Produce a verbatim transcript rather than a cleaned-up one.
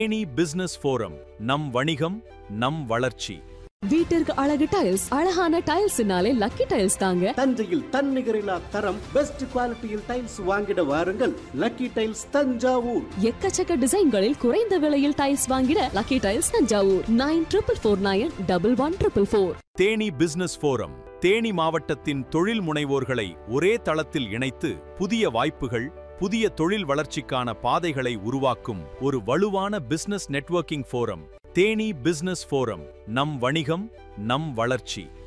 Theni business forum. நம் வணிகம் நம் வளர்ச்சி. வீட்டிற்கு அழகு டைல்ஸ், அழகான டைல்ஸ்னாலே லக்கி டைல்ஸ் தாங்க. தஞ்சையில் தன்னிகரில்லா தரம், பெஸ்ட் குவாலிட்டியில் டைல்ஸ் வாங்கிட வாருங்கள். Lucky tiles Thanjavur. எக்கச்சக்க டிசைன்களில் குறைந்த விலையில் டைல்ஸ் வாங்கிட lucky tiles Thanjavur. Nine triple four nine double one triple four. Theni business forum Theni மாவட்டத்தின் தொழில் முனைவோர்களை ஒரே தளத்தில் இணைத்து புதிய வாய்ப்புகள், புதிய தொழில் வளர்ச்சிக்கான பாதைகளை உருவாக்கும் ஒரு வலுவான business networking forum. Theni business forum. நம் வணிகம் நம் வளர்ச்சி.